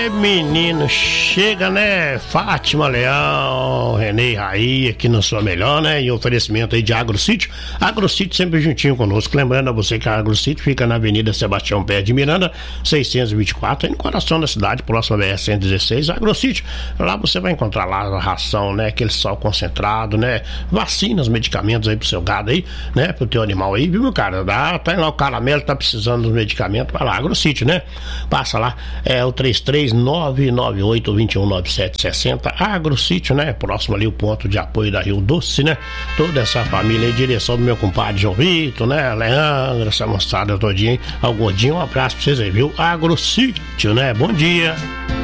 Menino, chega, né? Fátima Leão, Renê Raí, aqui na sua melhor, né? Em oferecimento aí de AgroSítio. AgroSítio sempre juntinho conosco. Lembrando a você que a AgroSítio fica na Avenida Sebastião Pé de Miranda, 624, aí no coração da cidade, próximo à BR-116. AgroSítio, lá você vai encontrar lá a ração, né? Aquele sal concentrado, né? Vacinas, medicamentos aí pro seu gado aí, né? Pro teu animal aí, viu, meu cara? Tá lá o caramelo, tá precisando dos medicamentos, vai lá, AgroSítio, né? Passa lá, o 33998219760, AgroSítio, né? Próximo ali o ponto de apoio da Rio Doce, né? Toda essa família em direção do meu compadre João Vitor, né? Leandro, essa moçada todinha, ao Godinho, um abraço pra vocês aí, viu? AgroSítio, né? Bom dia.